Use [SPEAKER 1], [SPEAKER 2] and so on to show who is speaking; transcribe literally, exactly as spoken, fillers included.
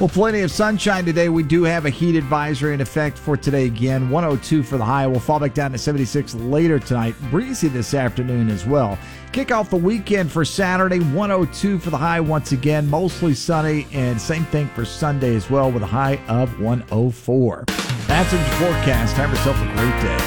[SPEAKER 1] Well, plenty of sunshine today. We do have a heat advisory in effect for today again. one oh two for the high. We'll fall back down to seventy-six later tonight. Breezy this afternoon as well. Kick off the weekend for Saturday. one oh two for the high once again. Mostly sunny, and same thing for Sunday as well with a high of one oh four. That's in the forecast. Have yourself a great day.